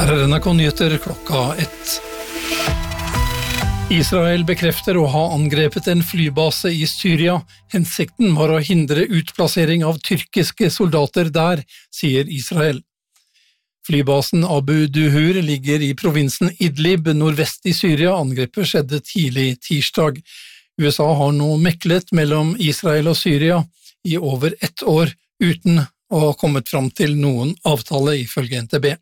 Her NRK Nyheter klokka 1. Israel bekrefter å ha angrepet en flybase i Syria. Hensikten var å hindre utplassering av tyrkiske soldater der, sier Israel. Flybasen Abu Duhur ligger i provinsen Idlib, nordvest i Syria. Angrepet skjedde tidlig tirsdag. USA har nå meklet mellom Israel og Syria i over 1 år, uten å ha kommet fram til noen avtale, ifølge NTB.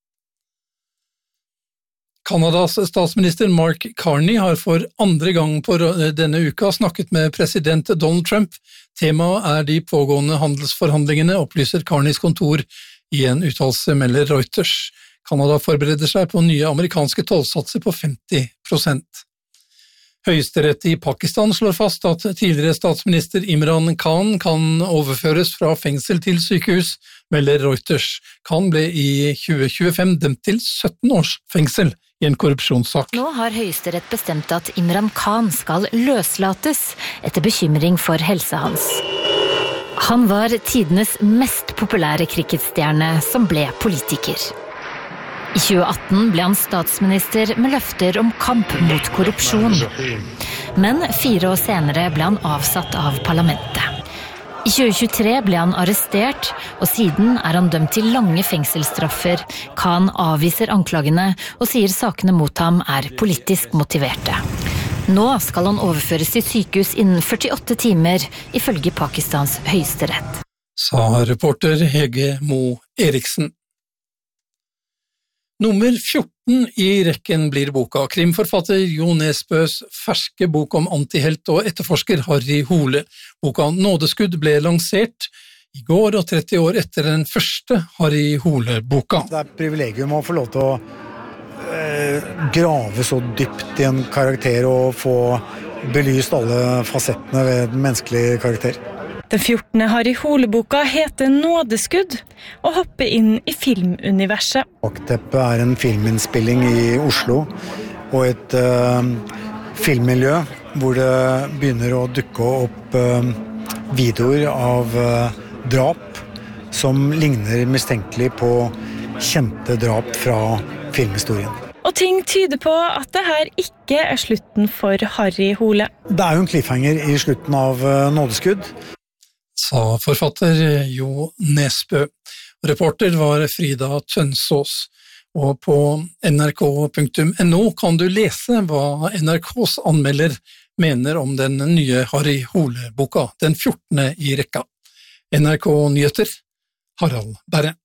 Kanadas statsminister Mark Carney har for andre gang på denne uka snakket med president Donald Trump. Temaet de pågående handelsforhandlingene, opplyser Carneys kontor i en uttalelse, melder Reuters. Kanada forbereder seg på nye amerikanske tollsatser på 50%. Høyesterett i Pakistan slår fast at tidligere statsminister Imran Khan kan overføres fra fengsel til sykehus, melder Reuters. Khan ble i 2025 dømt til 17 års fengsel i en korrupsjonssak. Nå har Høyesterett bestemt at Imran Khan skal løslates etter bekymring for helsa hans. Han var tidenes mest populære cricketstjerne som ble politiker. I 2018 ble han statsminister med løfter om kamp mot korrupsjon. Men 4 år senere ble han avsatt av parlamentet. I 2023 ble han arrestert, og siden er han dømt til lange fengselsstraffer. Khan avviser anklagene og sier sakene mot ham er politisk motiverte. Nå skal han overføres til sykehus innen 48 timer, ifølge Pakistans høyesterett. Sa reporter Hege Mo Eriksen. Nummer 14 i rekken blir boka. Krimforfatter Jo Nesbøs ferske bok om antihelt og etterforsker Harry Hole. Boka Nådeskudd ble lansert i går og 30 år etter den første Harry Hole-boka. Det et privilegium å få lov til å grave så dypt i en karakter og få belyst alle fasettene ved den menneskelige karakter. Den 14. Harry Hole-boka heter Nådeskudd og hopper inn i filmuniverset. Bakteppet en filminnspilling i Oslo og et filmmiljø hvor det begynner å dukke opp videoer av drap som ligner mistenkelig på kjente drap fra filmhistorien. Og ting tyder på at det her ikke slutten for Harry Hole. Det jo en cliffhanger i slutten av Nådeskudd. Sa forfatter Jo Nesbø. Reporter var Frida Tønsås. Og på nrk.no kan du lese hva NRKs anmelder mener om den nye Harry Hole-boka, den 14. i rekka. NRK Nyheter, Harald Berre.